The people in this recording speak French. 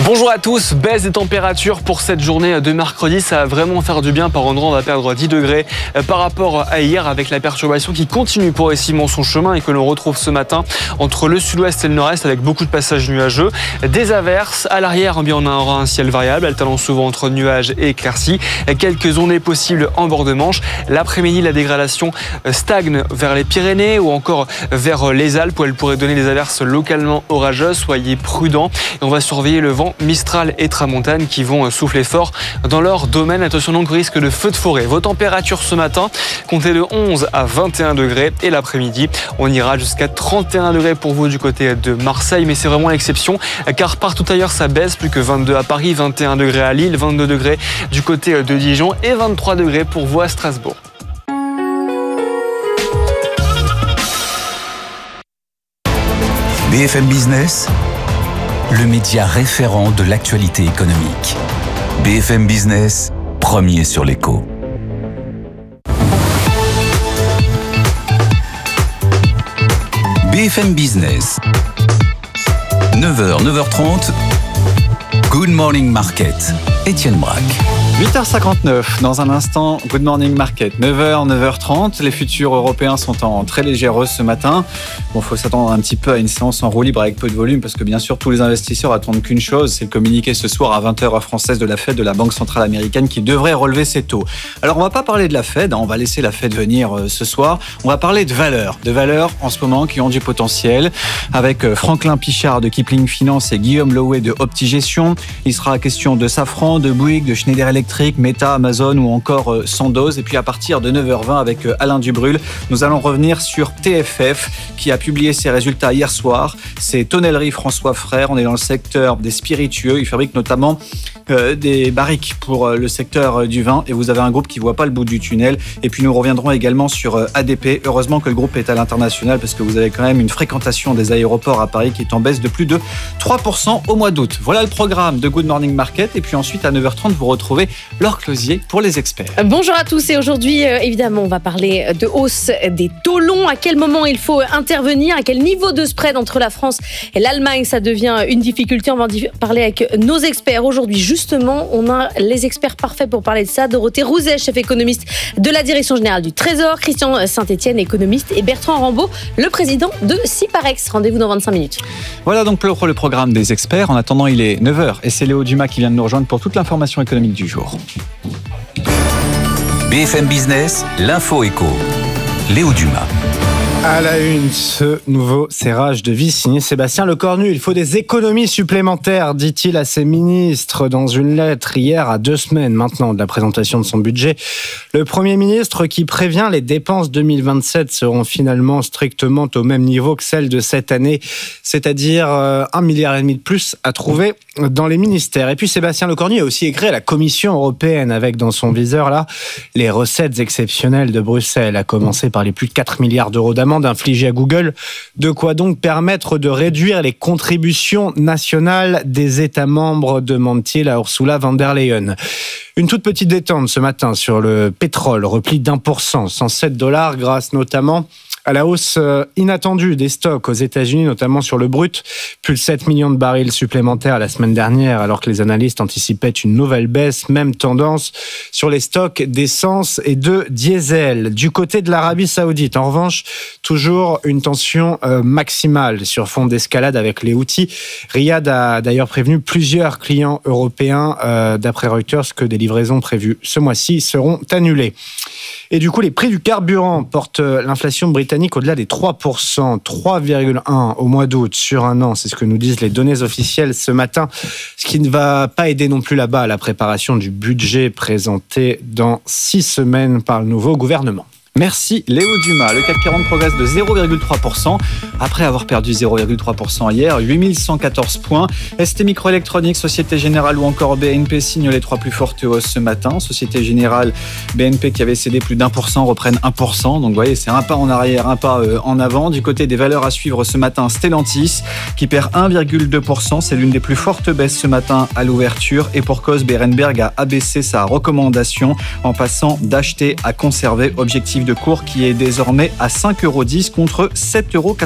Bonjour à tous, baisse des températures pour cette journée de mercredi, ça va vraiment faire du bien. Par endroits, on va perdre 10 degrés par rapport à hier avec la perturbation qui continue progressivement son chemin et que l'on retrouve ce matin entre le sud-ouest et le nord-est avec beaucoup de passages nuageux. Des averses à l'arrière, on aura un ciel variable, alternant souvent entre nuages et éclaircies. Quelques ondées possibles en bord de Manche. L'après-midi, la dégradation stagne vers les Pyrénées ou encore vers les Alpes où elle pourrait donner des averses localement orageuses. Soyez prudents et on va surveiller le vent Mistral et Tramontane qui vont souffler fort dans leur domaine. Attention donc au risque de feux de forêt. Vos températures ce matin, comptez de 11 à 21 degrés et l'après-midi, on ira jusqu'à 31 degrés pour vous du côté de Marseille. Mais c'est vraiment l'exception car partout ailleurs ça baisse, plus que 22 à Paris, 21 degrés à Lille, 22 degrés du côté de Dijon et 23 degrés pour vous à Strasbourg. BFM Business, le média référent de l'actualité économique. BFM Business, premier sur l'écho. BFM Business, 9h, 9h30, Good Morning Market, Étienne Braque. 8h59, dans un instant, Good Morning Market. 9h, 9h30, les futurs européens sont en très légère hausse ce matin. Bon, faut s'attendre un petit peu à une séance en roue libre avec peu de volume parce que bien sûr, tous les investisseurs attendent qu'une chose, c'est le communiqué ce soir à 20h heure française de la Fed, de la Banque Centrale Américaine, qui devrait relever ses taux. Alors, on va pas parler de la Fed, on va laisser la Fed venir ce soir. On va parler de valeurs en ce moment qui ont du potentiel, avec Franklin Pichard de Kipling Finance et Guillaume Loewe de Optigestion. Il sera question de Safran, de Bouygues, de Schneider Electric, Meta, Amazon ou encore Sandoz. Et puis à partir de 9h20 avec Alain Dubrul, nous allons revenir sur TFF qui a publié ses résultats hier soir. C'est Tonnellerie François Frère. On est dans le secteur des spiritueux. Il fabrique notamment des barriques pour le secteur du vin. Et vous avez un groupe qui ne voit pas le bout du tunnel. Et puis nous reviendrons également sur ADP. Heureusement que le groupe est à l'international parce que vous avez quand même une fréquentation des aéroports à Paris qui est en baisse de plus de 3% au mois d'août. Voilà le programme de Good Morning Market. Et puis ensuite à 9h30, vous retrouvez Laure Closier pour les experts. Bonjour à tous et aujourd'hui, évidemment, on va parler de hausse des taux longs. À quel moment il faut intervenir? À quel niveau de spread entre la France et l'Allemagne ça devient une difficulté? On va en parler avec nos experts. Aujourd'hui, justement, on a les experts parfaits pour parler de ça. Dorothée Rouzet, chef économiste de la Direction Générale du Trésor, Christian Saint-Etienne, économiste, et Bertrand Rambaud, le président de Ciparex. Rendez-vous dans 25 minutes. Voilà donc pour le programme des experts. En attendant, il est 9h et c'est Léo Dumas qui vient de nous rejoindre pour toute l'information économique du jour. BFM Business, l'info éco. Léo Dumas. À la une, ce nouveau serrage de vis signé Sébastien Lecornu. Il faut des économies supplémentaires, dit-il à ses ministres dans une lettre hier, à 2 semaines maintenant de la présentation de son budget. Le Premier ministre qui prévient les dépenses 2027 seront finalement strictement au même niveau que celles de cette année, c'est-à-dire 1,5 milliard de plus à trouver dans les ministères. Et puis Sébastien Lecornu a aussi écrit à la Commission européenne avec dans son viseur là les recettes exceptionnelles de Bruxelles, à commencer par les plus de 4 milliards d'euros d'amende infligée à Google, de quoi donc permettre de réduire les contributions nationales des États membres, demande-t-il à Ursula von der Leyen. Une toute petite détente ce matin sur le pétrole, repli d'1%, $107 grâce notamment à la hausse inattendue des stocks aux États-Unis, notamment sur le brut, plus de 7 millions de barils supplémentaires la semaine dernière, alors que les analystes anticipaient une nouvelle baisse. Même tendance sur les stocks d'essence et de diesel. Du côté de l'Arabie Saoudite, en revanche, toujours une tension maximale sur fond d'escalade avec les Houthis. Riyad a d'ailleurs prévenu plusieurs clients européens, d'après Reuters, que des livraisons prévues ce mois-ci seront annulées. Et du coup, les prix du carburant portent l'inflation britannique au-delà des 3%, 3,1% au mois d'août sur un an. C'est ce que nous disent les données officielles ce matin, ce qui ne va pas aider non plus là-bas à la préparation du budget présenté dans 6 semaines par le nouveau gouvernement. Merci Léo Dumas. Le CAC 40 progresse de 0,3% après avoir perdu 0,3% hier, 8114 points. ST Microélectronique, Société Générale ou encore BNP signent les 3 plus fortes hausses ce matin. Société Générale, BNP qui avait cédé plus d'1% reprennent 1%. Donc vous voyez, c'est un pas en arrière, un pas en avant. Du côté des valeurs à suivre ce matin, Stellantis qui perd 1,2%. C'est l'une des plus fortes baisses ce matin à l'ouverture. Et pour cause, Berenberg a abaissé sa recommandation en passant d'acheter à conserver. Objectif de cours qui est désormais à 5,10 € contre 7,80 €.